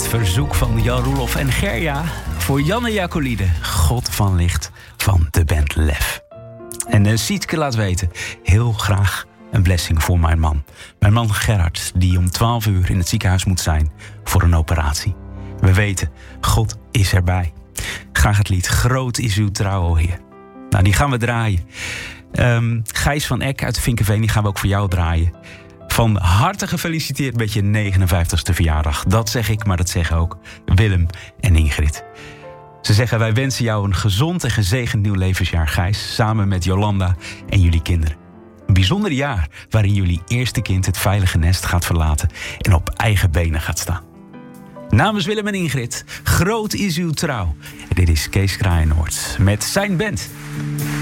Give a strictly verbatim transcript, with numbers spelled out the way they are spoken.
verzoek van Jan Roelof en Gerja voor Janne Jacolide, God van Licht van de band Lef. En uh, Sietke laat weten, heel graag een blessing voor mijn man. Mijn man Gerard, die om twaalf uur in het ziekenhuis moet zijn voor een operatie. We weten, God is erbij. Graag het lied Groot is uw trouw, o Heer. Nou, die gaan we draaien. Um, Gijs van Eck uit Vinkenveen, die gaan we ook voor jou draaien. Van harte gefeliciteerd met je negenenvijftigste verjaardag. Dat zeg ik, maar dat zeggen ook Willem en Ingrid. Ze zeggen, wij wensen jou een gezond en gezegend nieuw levensjaar, Gijs. Samen met Jolanda en jullie kinderen. Een bijzonder jaar waarin jullie eerste kind het veilige nest gaat verlaten en op eigen benen gaat staan. Namens Willem en Ingrid, groot is uw trouw. En dit is Kees Kraaienoord met zijn band.